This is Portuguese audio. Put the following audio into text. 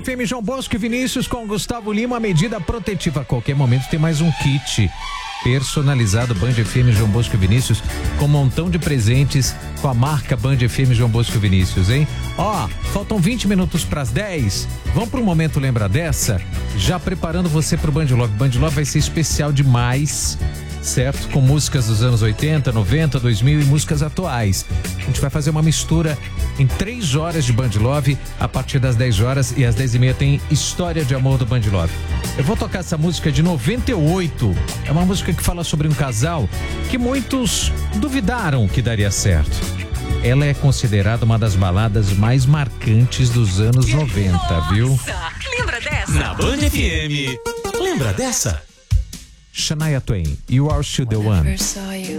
FM João Bosco e Vinícius com Gustavo Lima, medida protetiva. A qualquer momento tem mais um kit personalizado Band FM João Bosco e Vinícius com um montão de presentes com a marca Band FM João Bosco e Vinícius, hein? Ó, faltam 20 minutos para as 10. Vamos para um momento lembra dessa? Já preparando você pro Band Love. Band Love vai ser especial demais, certo? Com músicas dos anos 80, 90, 2000 e músicas atuais. A gente vai fazer uma mistura em 3 horas de Band Love, a partir das 10 horas, e às 10h30 tem História de Amor do Band Love. Eu vou tocar essa música de 98. É uma música que fala sobre um casal que muitos duvidaram que daria certo. Ela é considerada uma das baladas mais marcantes dos anos 90, viu? Lembra dessa? Na Band FM. Lembra dessa? Shania Twain, You Are Still the One.